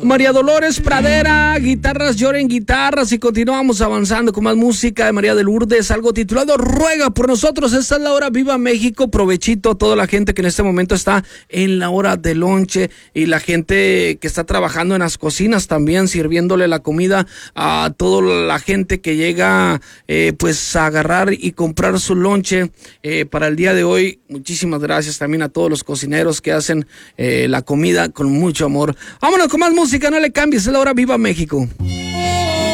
María Dolores Pradera, guitarras lloren guitarras, y continuamos avanzando con más música de María de Lourdes, algo titulado Ruega por nosotros. Esta es la hora Viva México. Provechito a toda la gente que en este momento está en la hora de lonche y la gente que está trabajando en las cocinas también, sirviéndole la comida a toda la gente que llega pues a agarrar y comprar su lonche para el día de hoy. Muchísimas gracias también a todos los cocineros que hacen la comida con mucho amor. Vámonos con más música, no le cambies, es la hora Viva México.